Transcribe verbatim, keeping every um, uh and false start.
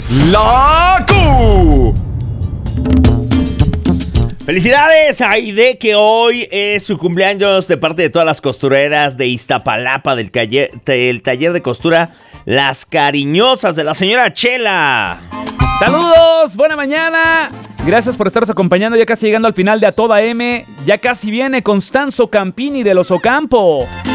La Q. Felicidades a Aide, que hoy es su cumpleaños, de parte de todas las costureras de Iztapalapa, del, taller, del taller de costura Las Cariñosas, de la señora Chela. ¡Saludos! ¡Buena mañana! Gracias por estarnos acompañando, ya casi llegando al final de A Toda M. Ya casi viene Constanzo Campini del Osocampo.